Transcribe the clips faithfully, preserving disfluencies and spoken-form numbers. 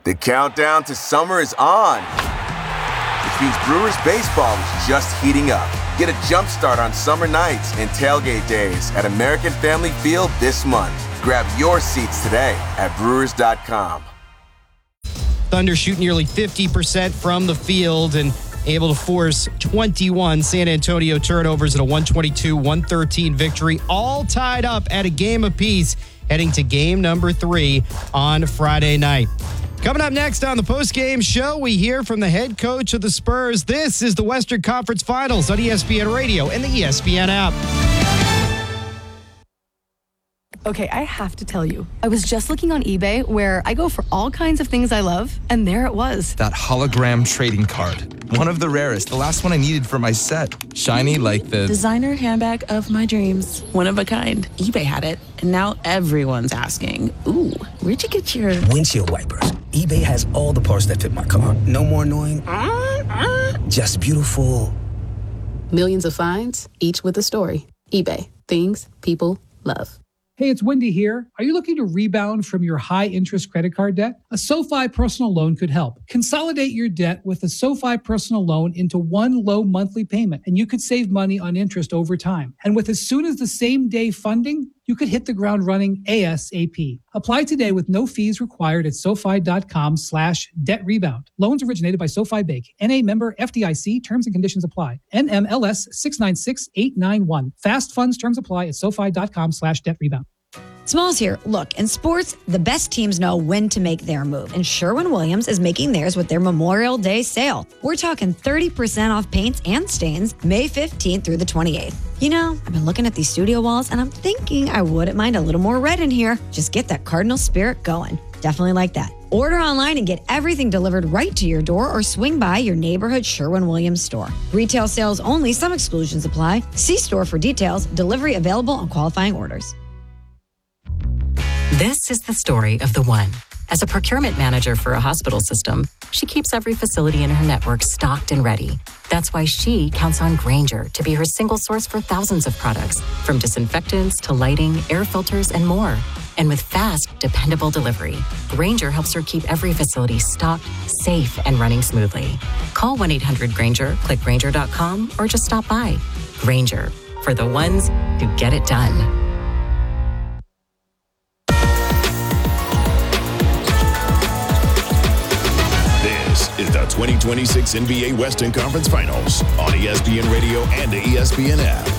The countdown to summer is on, which means Brewers baseball is just heating up. Get a jump start on summer nights and tailgate days at American Family Field this month. Grab your seats today at brewers dot com. Thunder shoot nearly fifty percent from the field and able to force twenty-one San Antonio turnovers in a one twenty-two one thirteen victory, all tied up at a game apiece, heading to game number three on Friday night. Coming up next on the postgame show, we hear from the head coach of the Spurs. This is the Western Conference Finals on E S P N Radio and the E S P N app. Okay, I have to tell you, I was just looking on eBay where I go for all kinds of things I love, and there it was. That hologram trading card. One of the rarest. The last one I needed for my set. Shiny like the... designer handbag of my dreams. One of a kind. eBay had it, and now everyone's asking, ooh, where'd you get your... windshield wipers. eBay has all the parts that fit my car. No more annoying... just beautiful. Millions of finds, each with a story. eBay. Things people love. Hey, it's Wendy here. Are you looking to rebound from your high-interest credit card debt? A SoFi personal loan could help. Consolidate your debt with a SoFi personal loan into one low monthly payment, and you could save money on interest over time. And with as soon as the same day funding, you could hit the ground running ASAP. Apply today with no fees required at SoFi.com slash debt rebound. Loans originated by SoFi Bank. N A member F D I C. Terms and conditions apply. N M L S six nine six eight nine one. Fast funds terms apply at SoFi.com slash debt rebound. Smalls here. Look, in sports, the best teams know when to make their move, and Sherwin-Williams is making theirs with their Memorial Day sale. We're talking thirty percent off paints and stains May fifteenth through the twenty-eighth. You know, I've been looking at these studio walls, and I'm thinking I wouldn't mind a little more red in here. Just get that Cardinal spirit going. Definitely like that. Order online and get everything delivered right to your door or swing by your neighborhood Sherwin-Williams store. Retail sales only. Some exclusions apply. See store for details. Delivery available on qualifying orders. This is the story of the one. As a procurement manager for a hospital system, she keeps every facility in her network stocked and ready. That's why she counts on Grainger to be her single source for thousands of products, from disinfectants to lighting, air filters, and more. And with fast, dependable delivery, Grainger helps her keep every facility stocked, safe, and running smoothly. Call one eight hundred Grainger, click Grainger dot com, or just stop by. Grainger, for the ones who get it done. Is the twenty twenty-six N B A Western Conference Finals on E S P N Radio and the E S P N app.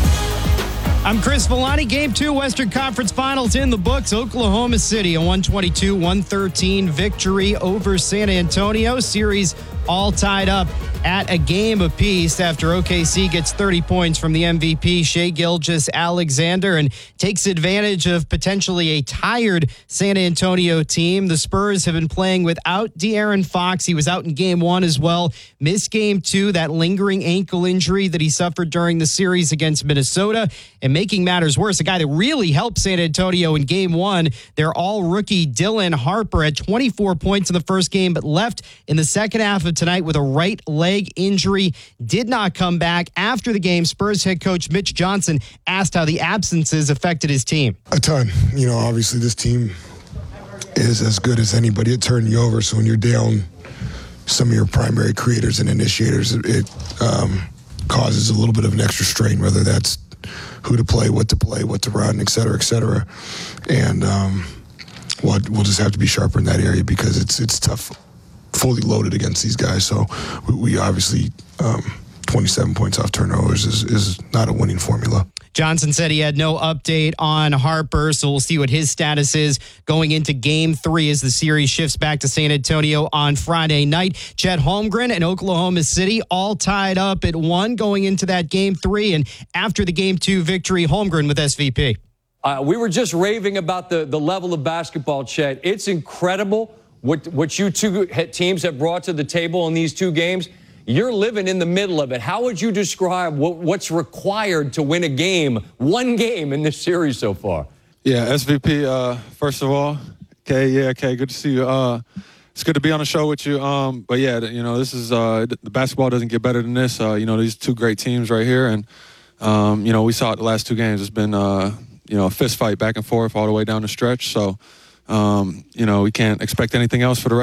I'm Chris Villani. Game two Western Conference Finals in the books. Oklahoma City, a one twenty-two one thirteen victory over San Antonio. Series all tied up at a game apiece after O K C gets thirty points from the M V P, Shai Gilgeous-Alexander, and takes advantage of potentially a tired San Antonio team. The Spurs have been playing without De'Aaron Fox. He was out in game one as well. Missed game two, that lingering ankle injury that he suffered during the series against Minnesota. And making matters worse, a guy that really helped San Antonio in game one, their all-rookie Dylan Harper had twenty-four points in the first game, but left in the second half of tonight with a right leg injury, did not come back. After the game, Spurs head coach Mitch Johnson asked how the absences affected his team. A ton. You know, obviously this team is as good as anybody at turning you over, so when you're down some of your primary creators and initiators, it um, causes a little bit of an extra strain, whether that's who to play, what to play, what to run, et cetera, et cetera. And um, we'll, we'll just have to be sharper in that area because it's it's tough, fully loaded against these guys. So we, we obviously, um, twenty-seven points off turnovers is, is not a winning formula. Johnson said he had no update on Harper, so we'll see what his status is going into game three as the series shifts back to San Antonio on Friday night. Chet Holmgren and Oklahoma City all tied up at one going into that game three. And after the game two victory, Holmgren with S V P. Uh, we were just raving about the, the level of basketball, Chet. It's incredible what, what you two teams have brought to the table in these two games. You're living in the middle of it. How would you describe what, what's required to win a game, one game in this series so far? Yeah, S V P, uh, first of all, Kay, yeah, Kay, good to see you. Uh, it's good to be on the show with you. Um, but, yeah, you know, this is uh, the basketball doesn't get better than this. Uh, you know, these two great teams right here. And, um, you know, we saw it the last two games. It's been, uh, you know, a fist fight back and forth all the way down the stretch. So, um, you know, we can't expect anything else for the rest